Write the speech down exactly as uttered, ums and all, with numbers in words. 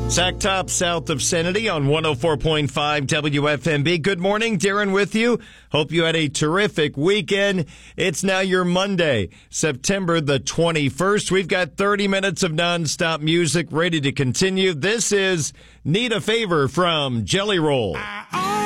Sack Top south of Sanity on one oh four point five W F M B. Good morning, Darren with you. Hope you had a terrific weekend. It's now your Monday, September the twenty-first. We've got thirty minutes of nonstop music ready to continue. This is Need a Favor from Jelly Roll.